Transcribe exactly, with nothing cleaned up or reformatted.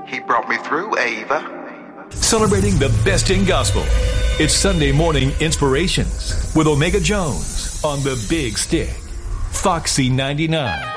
He brought me through, Ava. Celebrating the best in gospel. It's Sunday Morning Inspirations with Omega Jones on the Big Stick. Foxy ninety-nine.